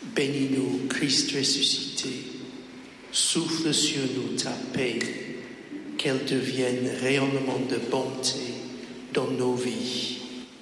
Bénis-nous, Christ ressuscité. Souffle sur nous ta paix, qu'elle devienne rayonnement de bonté dans nos vies.